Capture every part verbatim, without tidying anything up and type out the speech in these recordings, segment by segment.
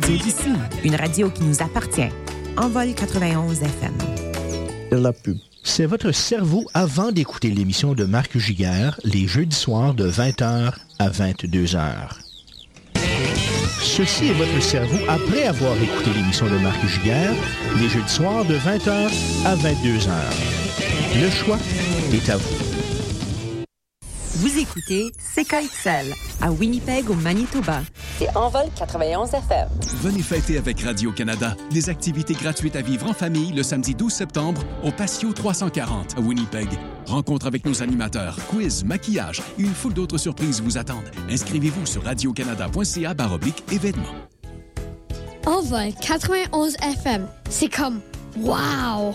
radio d'ici, une radio qui nous appartient. Envol quatre-vingt-onze F M. La pub. C'est votre cerveau avant d'écouter l'émission de Marc Giguère, les jeudis soirs de vingt heures à vingt-deux heures. Ceci est votre cerveau après avoir écouté l'émission de Marc Giguère, les jeudis soirs de vingt heures à vingt-deux heures. Le choix est à vous. Vous écoutez C K X L à Winnipeg au Manitoba. C'est Envol quatre-vingt-onze F M. Venez fêter avec Radio-Canada des activités gratuites à vivre en famille le samedi douze septembre au Patio trois cent quarante à Winnipeg. Rencontre avec nos animateurs, quiz, maquillage et une foule d'autres surprises vous attendent. Inscrivez-vous sur radiocanada.ca barre oblique événements. Envol quatre-vingt-onze F M. C'est comme wow!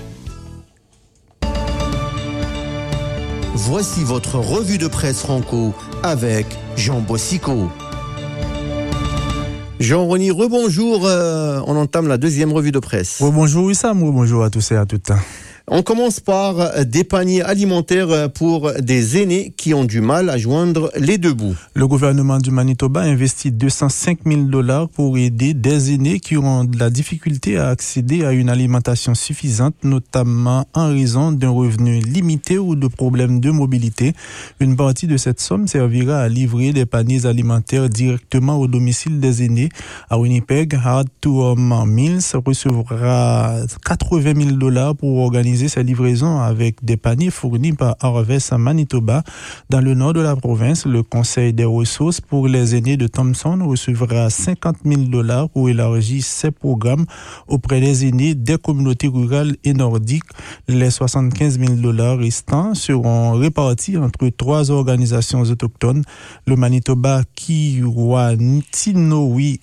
Voici votre revue de presse franco avec Jean Bossico. Jean-Rony, rebonjour. Euh, on entame la deuxième revue de presse. Rebonjour Wissam, rebonjour à tous et à toutes. On commence par des paniers alimentaires pour des aînés qui ont du mal à joindre les deux bouts. Le gouvernement du Manitoba investit deux cent cinq mille dollars pour aider des aînés qui ont de la difficulté à accéder à une alimentation suffisante, notamment en raison d'un revenu limité ou de problèmes de mobilité. Une partie de cette somme servira à livrer des paniers alimentaires directement au domicile des aînés. À Winnipeg, Hard to Home Meals recevra quatre-vingt mille dollars pour organiser sa livraison avec des paniers fournis par Harvest Manitoba. Dans le nord de la province, le Conseil des ressources pour les aînés de Thompson recevra cinquante mille dollars pour élargir ses programmes auprès des aînés des communautés rurales et nordiques. Les soixante-quinze mille dollars restants seront répartis entre trois organisations autochtones, le Manitoba Kiwanitinowi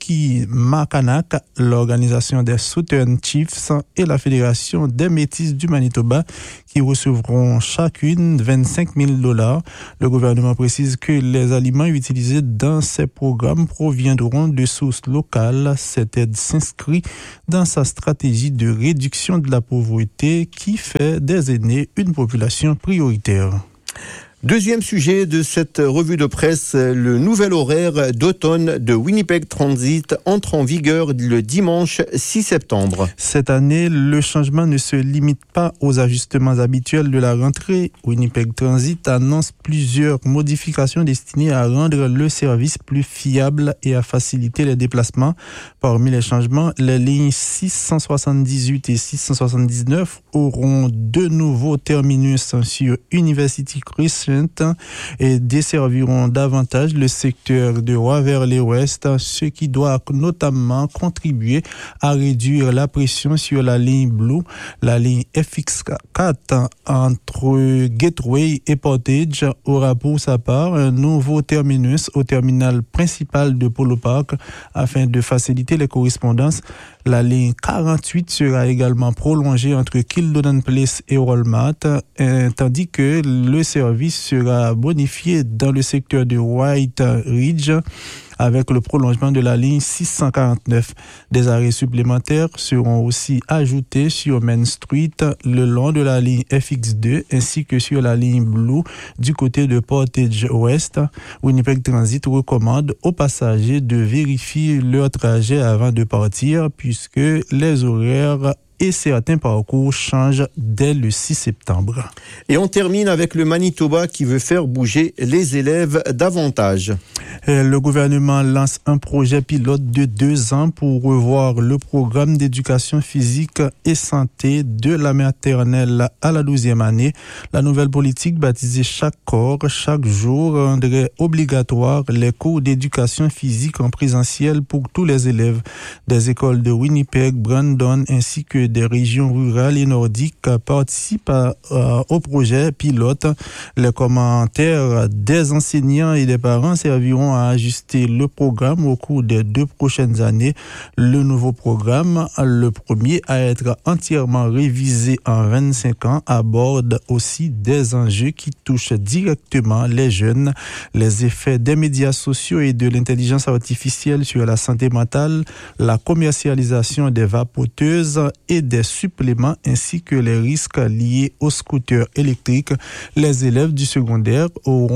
Okimakanak, l'organisation des Southern Chiefs et la Fédération des Métis du Manitoba qui recevront chacune vingt-cinq mille dollars. Le gouvernement précise que les aliments utilisés dans ces programmes proviendront de sources locales. Cette aide s'inscrit dans sa stratégie de réduction de la pauvreté qui fait des aînés une population prioritaire. Deuxième sujet de cette revue de presse, le nouvel horaire d'automne de Winnipeg Transit entre en vigueur le dimanche six septembre. Cette année, le changement ne se limite pas aux ajustements habituels de la rentrée. Winnipeg Transit annonce plusieurs modifications destinées à rendre le service plus fiable et à faciliter les déplacements. Parmi les changements, les lignes six cent soixante-dix-huit et six cent soixante-dix-neuf auront deux nouveaux terminus sur University Crescent et desserviront davantage le secteur de Waverley-Ouest, ce qui doit notamment contribuer à réduire la pression sur la ligne Blue. La ligne F X quatre entre Gateway et Portage aura pour sa part un nouveau terminus au terminal principal de Polo Park afin de faciliter les correspondances. La ligne quarante-huit sera également prolongée entre Kildonan Place et Walmart, euh, tandis que le service sera bonifié dans le secteur de White Ridge avec le prolongement de la ligne six cent quarante-neuf. Des arrêts supplémentaires seront aussi ajoutés sur Main Street le long de la ligne F X deux ainsi que sur la ligne Blue du côté de Portage Ouest. Winnipeg Transit recommande aux passagers de vérifier leur trajet avant de partir puisque les horaires et certains parcours changent dès le six septembre. Et on termine avec le Manitoba qui veut faire bouger les élèves davantage. Le gouvernement lance un projet pilote de deux ans pour revoir le programme d'éducation physique et santé de la maternelle à la douzième année. La nouvelle politique baptisée Chaque corps, chaque jour rendrait obligatoire les cours d'éducation physique en présentiel pour tous les élèves des écoles de Winnipeg, Brandon ainsi que des régions rurales et nordiques participent à, à, au projet pilote. Les commentaires des enseignants et des parents serviront à ajuster le programme au cours des deux prochaines années. Le nouveau programme, le premier à être entièrement révisé en vingt-cinq ans, aborde aussi des enjeux qui touchent directement les jeunes, les effets des médias sociaux et de l'intelligence artificielle sur la santé mentale, la commercialisation des vapoteuses et des suppléments ainsi que les risques liés aux scooters électriques. Les élèves du secondaire auront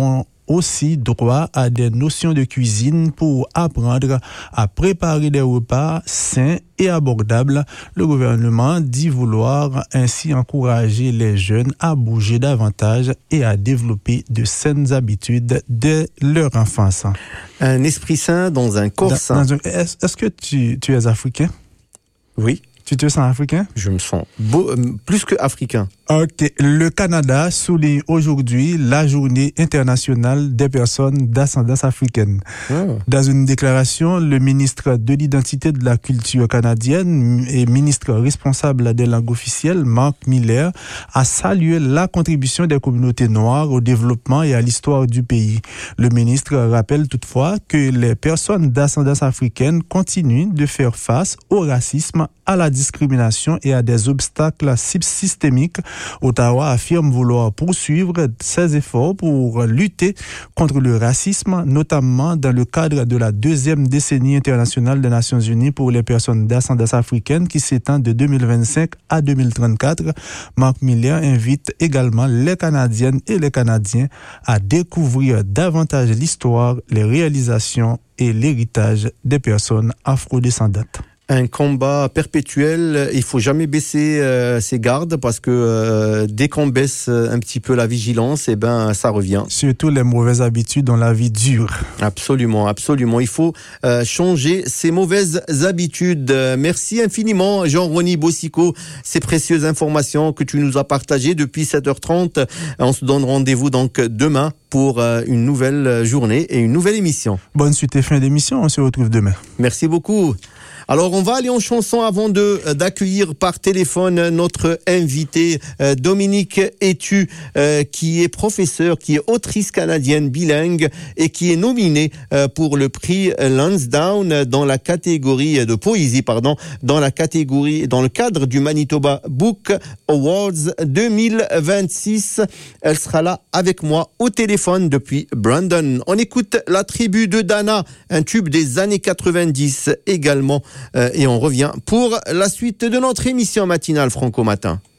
aussi droit à des notions de cuisine pour apprendre à préparer des repas sains et abordables. Le gouvernement dit vouloir ainsi encourager les jeunes à bouger davantage et à développer de saines habitudes dès leur enfance. Un esprit sain dans un corps sain. Dans, dans un, est-ce, est-ce que tu, tu es africain? Oui. Tu te sens africain? Je me sens beau, euh, plus que africain. Ok. Le Canada souligne aujourd'hui la journée internationale des personnes d'ascendance africaine. Oh. Dans une déclaration, le ministre de l'identité de la culture canadienne et ministre responsable des langues officielles, Mark Miller, a salué la contribution des communautés noires au développement et à l'histoire du pays. Le ministre rappelle toutefois que les personnes d'ascendance africaine continuent de faire face au racisme, à la discrimination et à des obstacles systémiques. Ottawa affirme vouloir poursuivre ses efforts pour lutter contre le racisme, notamment dans le cadre de la deuxième décennie internationale des Nations Unies pour les personnes d'ascendance africaine qui s'étend de deux mille vingt-cinq à deux mille trente-quatre. Mark Miller invite également les Canadiennes et les Canadiens à découvrir davantage l'histoire, les réalisations et l'héritage des personnes afrodescendantes. Un combat perpétuel, il faut jamais baisser euh, ses gardes parce que euh, dès qu'on baisse un petit peu la vigilance, eh ben ça revient. Surtout les mauvaises habitudes dans la vie dure. Absolument, absolument. Il faut euh, changer ces mauvaises habitudes. Merci infiniment Jean-Rony Bossico, ces précieuses informations que tu nous as partagées depuis sept heures trente. On se donne rendez-vous donc demain pour euh, une nouvelle journée et une nouvelle émission. Bonne suite et fin d'émission, on se retrouve demain. Merci beaucoup. Alors, on va aller en chanson avant de d'accueillir par téléphone notre invité euh, Dominique Etu, euh, qui est professeur, qui est autrice canadienne bilingue et qui est nominée euh, pour le prix Lansdowne dans la catégorie de poésie, pardon, dans la catégorie, dans le cadre du Manitoba Book Awards deux mille vingt-six. Elle sera là avec moi au téléphone depuis Brandon. On écoute La Tribu de Dana, un tube des années quatre-vingt-dix également. Euh, et on revient pour la suite de notre émission matinale Franco Matin.